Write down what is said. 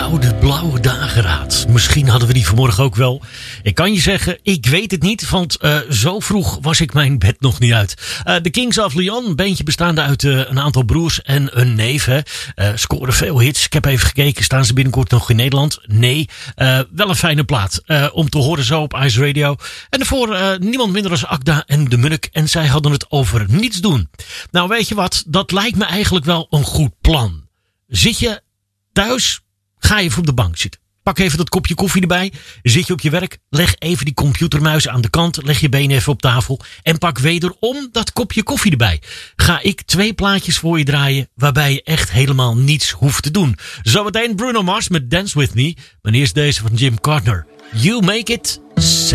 Gouden Blauwe Dageraad. Misschien hadden we die vanmorgen ook wel. Ik kan je zeggen, ik weet het niet, want zo vroeg was ik mijn bed nog niet uit. The Kings of Leon, een bandje bestaande uit een aantal broers en een neef. Scoren veel hits. Ik heb even gekeken, staan ze binnenkort nog in Nederland? Nee, wel een fijne plaat om te horen zo op Ice Radio. En daarvoor niemand minder dan Akda en de Munnik. En zij hadden het over niets doen. Nou, weet je wat? Dat lijkt me eigenlijk wel een goed plan. Zit je thuis, ga even op de bank zitten. Pak even dat kopje koffie erbij. Zit je op je werk, leg even die computermuis aan de kant. Leg je benen even op tafel. En pak wederom dat kopje koffie erbij. Ga ik 2 plaatjes voor je draaien, waarbij je echt helemaal niets hoeft te doen. Zometeen Bruno Mars met Dance With Me. Maar eerst deze van Jim Gardner. You Make It